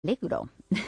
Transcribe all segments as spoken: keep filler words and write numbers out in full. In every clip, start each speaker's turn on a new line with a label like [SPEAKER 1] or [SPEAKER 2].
[SPEAKER 1] Alegro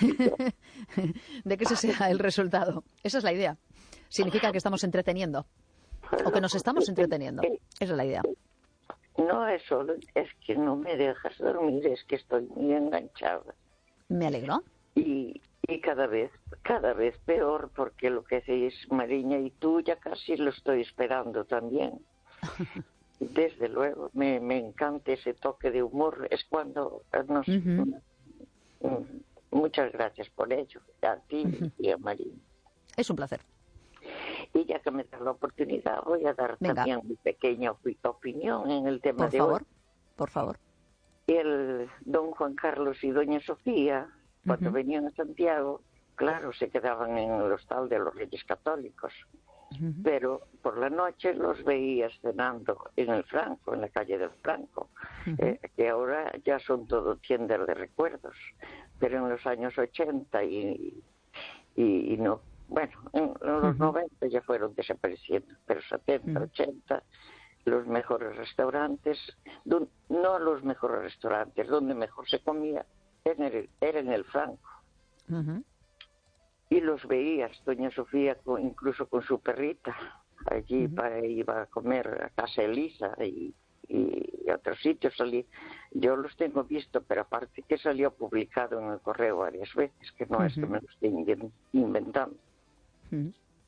[SPEAKER 1] de que ese sea el resultado. Esa es la idea. Significa que estamos entreteniendo o que nos estamos entreteniendo. Esa es la idea.
[SPEAKER 2] No es solo, es que no me dejas dormir, es que estoy muy enganchada.
[SPEAKER 1] Me alegro.
[SPEAKER 2] Y, y cada vez, cada vez peor, porque lo que hacéis, Mariña, y tú ya casi lo estoy esperando también. Desde luego, me, me encanta ese toque de humor. Es cuando nos... Uh-huh. Muchas gracias por ello, a ti uh-huh. y a María.
[SPEAKER 1] Es un placer.
[SPEAKER 2] Y ya que me das la oportunidad, voy a dar
[SPEAKER 1] Venga.
[SPEAKER 2] también mi pequeña op- opinión en el tema
[SPEAKER 1] por
[SPEAKER 2] de
[SPEAKER 1] favor,
[SPEAKER 2] hoy.
[SPEAKER 1] Por favor,
[SPEAKER 2] El don Juan Carlos y doña Sofía, cuando uh-huh. venían a Santiago, claro, se quedaban en el hostal de los Reyes Católicos, uh-huh. pero por la noche los veías cenando en el Franco, en la calle del Franco, uh-huh. eh, que ahora ya son todo tiendas de recuerdos, pero en los años ochenta y, y, y no, bueno, en, en los uh-huh. noventa ya fueron desapareciendo, pero setenta, uh-huh. ochenta, los mejores restaurantes, don, no los mejores restaurantes, donde mejor se comía era en el, era en el Franco. Uh-huh. Y los veías, doña Sofía, con, incluso con su perrita, allí uh-huh. para iba a comer a casa Elisa y, y a otros sitios salí. Yo los tengo visto, pero aparte que salió publicado en el correo varias veces, que no uh-huh. es que me lo esté inventando. Uh-huh.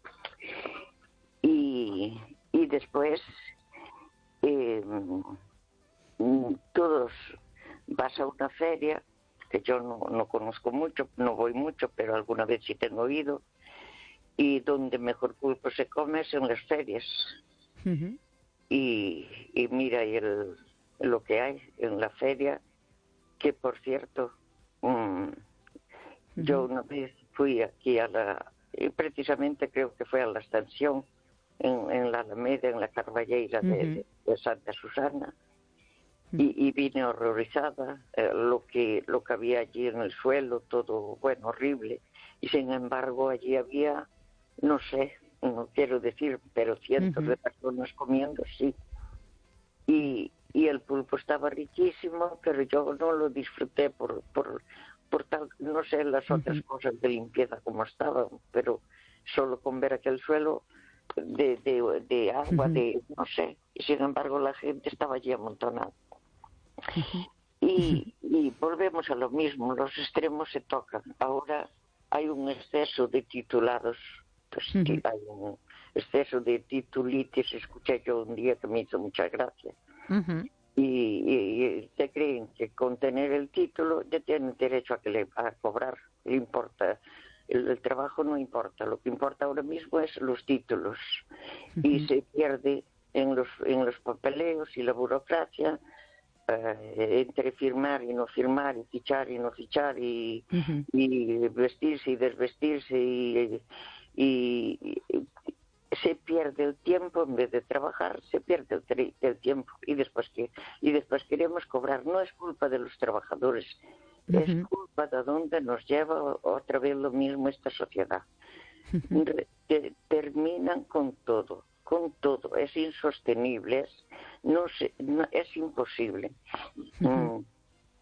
[SPEAKER 2] Y, y después eh, todos vas a una feria, que yo no, no conozco mucho, no voy mucho, pero alguna vez sí tengo oído, y donde mejor pulpo se come es en las ferias. Uh-huh. Y, y mira y el, lo que hay en la feria, que por cierto, um, uh-huh. yo una vez fui aquí a la, y precisamente creo que fue a la estación, en, en la Alameda, en la Carballeira uh-huh. de, de Santa Susana, Y, y vine horrorizada, eh, lo que lo que había allí en el suelo, todo, bueno, horrible. Y sin embargo allí había, no sé, no quiero decir, pero cientos uh-huh. de personas comiendo, sí. Y, y el pulpo estaba riquísimo, pero yo no lo disfruté por por, por tal, no sé las uh-huh. otras cosas de limpieza como estaban, pero solo con ver aquel suelo de, de, de agua, uh-huh. de, no sé. Y sin embargo la gente estaba allí amontonada. Uh-huh. Y, y volvemos a lo mismo, los extremos se tocan. Ahora hay un exceso de titulados, pues uh-huh. hay un exceso de titulitis, escuché yo un día que me hizo mucha gracia. Uh-huh. Y, y, y se creen que con tener el título ya tienen derecho a, que le, a cobrar, le importa. El, el trabajo no importa, lo que importa ahora mismo es los títulos. Uh-huh. Y se pierde en los, en los papeleos y la burocracia. Uh, entre firmar y no firmar, y fichar y no fichar, y, uh-huh. y vestirse y desvestirse, y, y, y se pierde el tiempo en vez de trabajar, se pierde el, el tiempo, y después que y después queremos cobrar. No es culpa de los trabajadores, uh-huh. es culpa de dónde nos lleva otra vez lo mismo esta sociedad. Uh-huh. Te, terminan con todo. Con todo, es insostenible, es, no sé, no, es imposible. Uh-huh. Mm,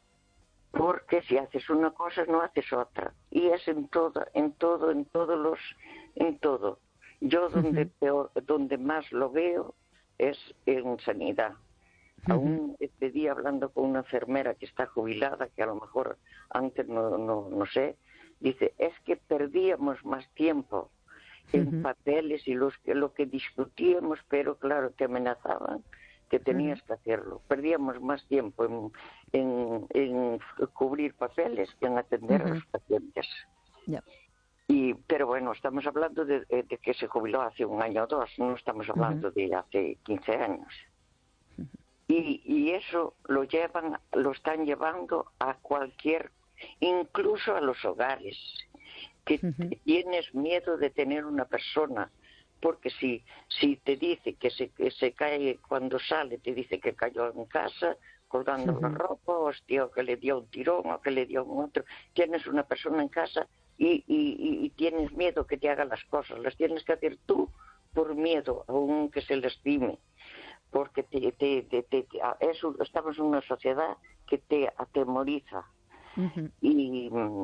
[SPEAKER 2] porque si haces una cosa, no haces otra. Y es en todo, en todo, en todos los, en todo. Yo donde uh-huh. peor, donde más lo veo es en sanidad. Uh-huh. Aún este día hablando con una enfermera que está jubilada, que a lo mejor antes no, no, no sé, dice, es que perdíamos más tiempo en uh-huh. papeles y los que lo que discutíamos, pero claro, te amenazaban que tenías uh-huh. que hacerlo. Perdíamos más tiempo en, en, en cubrir papeles que en atender uh-huh. a los pacientes.
[SPEAKER 1] Yeah.
[SPEAKER 2] Y, pero bueno, estamos hablando de, de que se jubiló hace un año o dos, no estamos hablando uh-huh. de hace quince años. Uh-huh. Y, y eso lo llevan, lo están llevando a cualquier, incluso a los hogares. Que uh-huh. tienes miedo de tener una persona, porque si si te dice que se, que se cae cuando sale, te dice que cayó en casa colgando uh-huh. la ropa, hostia, o que le dio un tirón, o que le dio un otro, tienes una persona en casa y, y, y tienes miedo que te haga las cosas, las tienes que hacer tú por miedo, aun que se lastime, porque te, te, te, te, te, eso, estamos en una sociedad que te atemoriza. Y